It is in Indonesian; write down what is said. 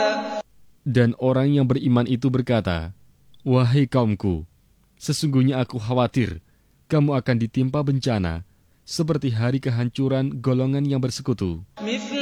Dan orang yang beriman itu berkata, "Wahai kaumku, sesungguhnya aku khawatir kamu akan ditimpa bencana seperti hari kehancuran golongan yang bersekutu.